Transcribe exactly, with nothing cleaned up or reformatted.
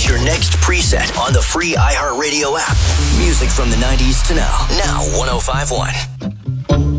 your next preset on the free iHeartRadio app. Music from the nineties to now. Now one oh five point one.